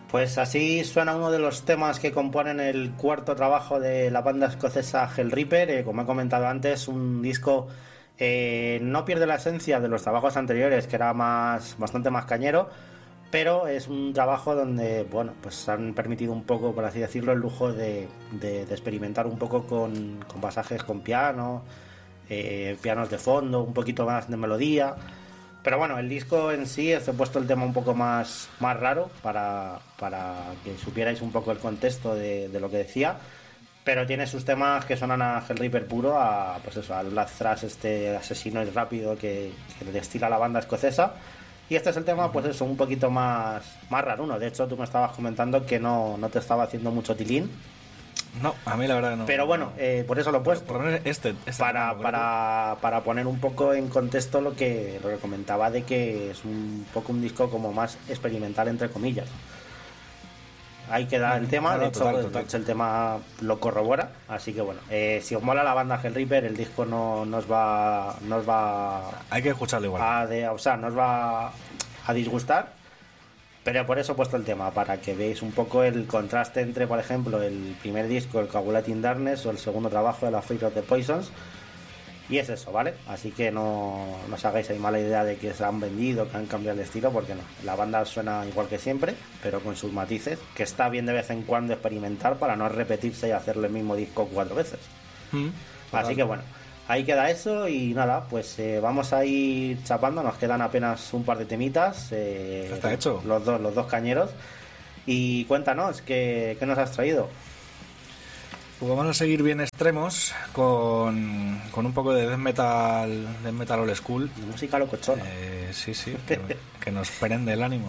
Pues así suena uno de los temas que componen el cuarto trabajo de la banda escocesa Hellripper. Como he comentado antes, un disco no pierde la esencia de los trabajos anteriores, que era bastante más cañero, pero es un trabajo donde, bueno, pues han permitido un poco, por así decirlo, el lujo de experimentar un poco con pasajes con piano, pianos de fondo, un poquito más de melodía. Pero bueno, el disco en sí, he puesto el tema un poco más raro para que supierais un poco el contexto de lo que decía. Pero tiene sus temas que suenan a Hellripper puro, pues eso, al Black Thrash, este asesino y rápido que destila la banda escocesa. Y este es el tema, pues eso, un poquito más raruno. De hecho, tú me estabas comentando que no te estaba haciendo mucho tilín. No, a mí la verdad que no. Pero bueno, por eso lo he puesto. Por lo menos para poner un poco en contexto lo que comentaba, de que es un poco un disco como más experimental, entre comillas. Ahí queda el tema, de hecho el tema lo corrobora. Así que bueno, si os mola la banda Hellripper, el disco no os va hay que escucharlo igual. No os va a disgustar. Pero por eso he puesto el tema, para que veáis un poco el contraste entre, por ejemplo, el primer disco, el Coagulating Darkness, o el segundo trabajo de la Fate of the Poisons. Y es eso, ¿vale? Así que no os hagáis ahí mala idea de que se han vendido, que han cambiado el estilo, porque no. La banda suena igual que siempre, pero con sus matices, que está bien de vez en cuando experimentar para no repetirse y hacerle el mismo disco 4 veces. Así que bueno, ahí queda eso y nada, pues vamos a ir chapando, nos quedan apenas un par de temitas. Está hecho. Los dos cañeros. Y cuéntanos, ¿qué nos has traído? Pues vamos a seguir bien extremos con un poco de death metal old school. Música locochona. Sí, que nos prende el ánimo.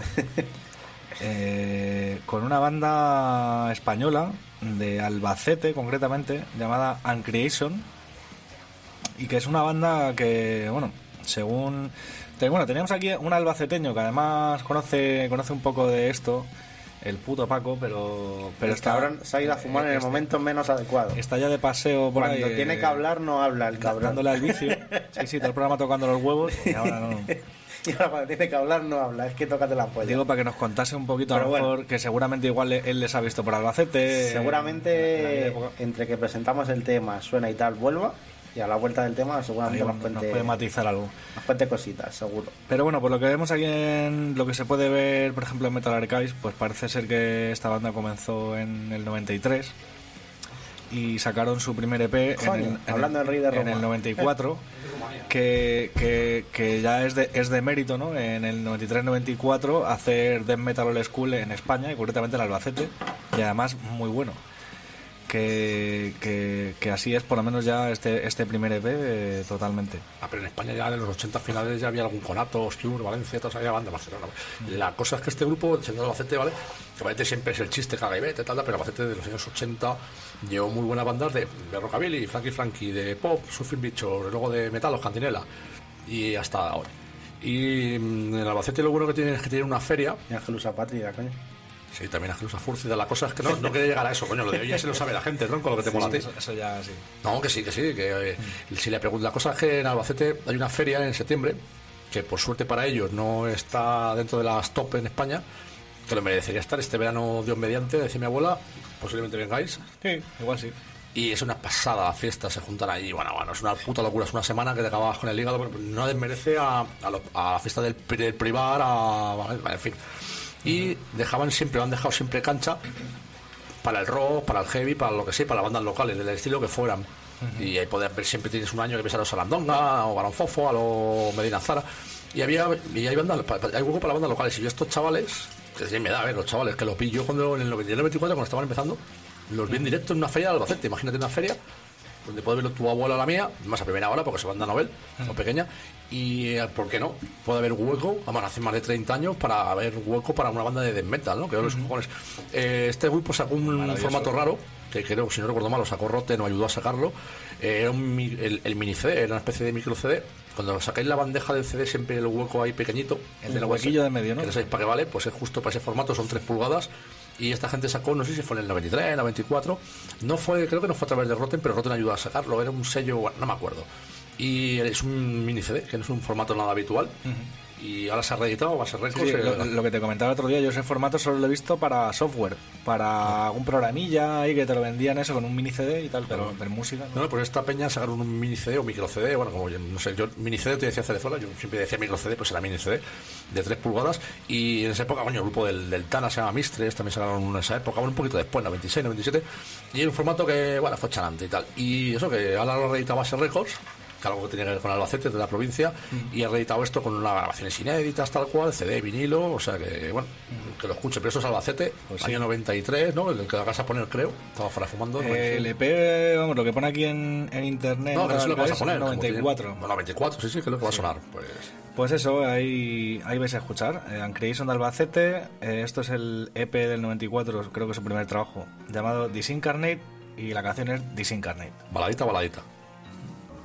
Con una banda española de Albacete, concretamente, llamada Uncreation, y que es una banda que, bueno, teníamos aquí un albaceteño que además conoce un poco de esto, el puto Paco, pero el cabrón se ha ido a fumar en el momento menos adecuado. Está ya de paseo por ahí. Cuando tiene que hablar no habla el cabrón. Dándole al vicio. Sí, todo el programa tocando los huevos y ahora no. Y ahora cuando tiene que hablar no habla, es que tócate la polla. Digo, para que nos contase un poquito, pero a lo mejor, que seguramente igual él les ha visto por Albacete. Seguramente entre que presentamos el tema, suena y tal, vuelva. Y a la vuelta del tema seguramente nos puede matizar algo. Nos cuente cositas, seguro. Pero bueno, por lo que vemos aquí en lo que se puede ver, por ejemplo, en Metal Archives, pues parece ser que esta banda comenzó en el 93 y sacaron su primer EP hablando del Rey de Roma, en el 94, que ya es de mérito, ¿no? En el 93-94 hacer death metal old school en España, y concretamente en Albacete, y además muy bueno. Que así es, por lo menos ya este primer EP totalmente. Pero en España ya en los 80 finales ya había algún Conato, Oscure, Valencia, todas había bandas de Barcelona. La cosa es que este grupo, siendo Albacete, ¿vale? Que Albacete siempre es el chiste caga y vete, tal, pero Albacete de los años 80 llevó muy buenas bandas de rockabilly, Frankie, de pop, Surfing Bicho, luego de metal, los Cantinela, y hasta hoy. Y en Albacete lo bueno que tiene es que tiene una feria. Y Ángelus Apátrida, coño. Sí, también Ángelus Fúrcida. La cosa es que no quería llegar a eso, coño. Lo de hoy ya se lo sabe la gente, ¿no? Con lo que te mola a ti. Eso ya sí. No, que sí. Si le pregunto, la cosa es que en Albacete hay una feria en septiembre, que por suerte para ellos no está dentro de las top en España, que lo merecería estar este verano, Dios mediante, decía mi abuela, posiblemente vengáis. Sí, igual sí. Y es una pasada fiesta, se juntan ahí, bueno, es una puta locura, es una semana que te acabas con el hígado, pero no desmerece a la fiesta del privar, en fin. Y lo han dejado siempre cancha para el rock, para el heavy, para lo que sea, para las bandas locales, del estilo que fueran. Y ahí poder ver, siempre tienes un año que ves a los Salandonga, o Barón Fofo, a los Medina Zara. Y hay hueco para las bandas locales. Y yo estos chavales, que sí me da, los chavales que los vi yo cuando en el 93-94, cuando estaban empezando, los vi en directo en una feria de Albacete. Imagínate una feria donde puede verlo tu abuela o la mía, más a primera hora porque se banda novel o pequeña, y ¿por qué no? Puede haber hueco, vamos, hace más de 30 años para haber hueco para una banda de death metal, ¿no? Que los cojones. Este grupo sacó un formato raro, que creo, si no recuerdo mal, lo sacó Rotten, no ayudó a sacarlo. Era el mini CD, era una especie de micro CD. Cuando sacáis la bandeja del CD, siempre el hueco ahí pequeñito, el huequillo de medio, ¿no? Que no sabéis para qué vale, pues es justo para ese formato, son 3 pulgadas. Y esta gente sacó, no sé si fue en el 93, en el 94, creo que no fue a través de Rotten, pero Rotten ayudó a sacarlo, era un sello, bueno, no me acuerdo. Y es un mini CD, que no es un formato nada habitual. Y ahora se ha reeditado, va a ser récord. Sí, lo que te comentaba el otro día, yo ese formato solo lo he visto para software, para un programilla ahí que te lo vendían eso con un mini CD y tal, pero música. No, pues esta peña sacaron un mini CD o micro CD, bueno, como yo, no sé, yo mini CD te decía Cerezuela, yo siempre decía micro CD, pues era mini CD de 3 pulgadas. Y en esa época, coño, el grupo del Tana se llama Mistres, también sacaron en esa época, bueno, un poquito después, 96, 97. Y era un formato que, bueno, fue chanante y tal. Y eso que ahora lo reeditaba Base Records, que algo que tenía que ver con Albacete, de la provincia, y he reeditado esto con unas grabaciones inéditas, tal cual, CD, vinilo, o sea que, bueno, que lo escuche. Pero eso es Albacete, pues año 93, ¿no? El que hagas a poner, creo, estaba fuera fumando. El EP, vamos, lo que pone aquí en internet, no, que no se lo vas a poner. 94. No, 94, sí, que es lo que va a sonar. Pues eso, ahí vais a escuchar. Uncreation de Albacete, esto es el EP del 94, creo que es su primer trabajo, llamado Disincarnate, y la canción es Disincarnate. Baladita.